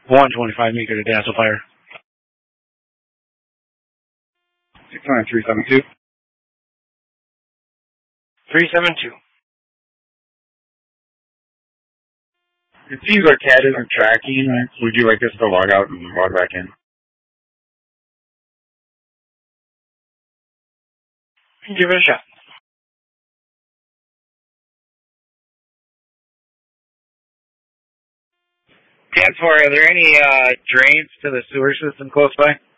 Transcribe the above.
125 meter to Dazzle Fire. 69372. 372. It seems our CAD isn't tracking. Would you like us to log out and log back in? Give it a shot. Cat 4, are there any drains to the sewer system close by?